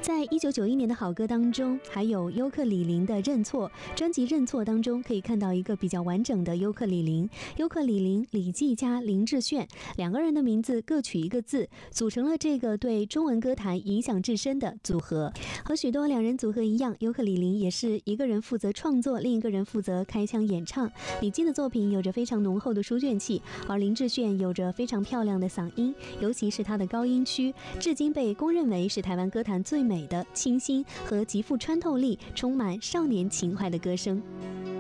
在1991年的好歌当中，还有尤克里林的认错专辑，认错当中可以看到一个比较完整的尤克里林李骥加林志炫两个人的名字各取一个字，组成了这个对中文歌坛影响至深的组合。和许多两人组合一样，尤克里林也是一个人负责创作，另一个人负责开腔演唱。李骥的作品有着非常浓厚的书卷气，而林志炫有着非常漂亮的嗓音，尤其是他的高音区，至今被公认为是台湾歌坛最美的清新和极富穿透力、充满少年情怀的歌声。